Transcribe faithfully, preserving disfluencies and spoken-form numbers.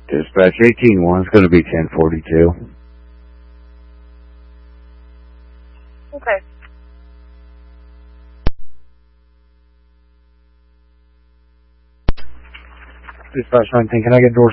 Dispatch eighteen one is going to be ten forty-two. Okay. Dispatch nineteen, can I get door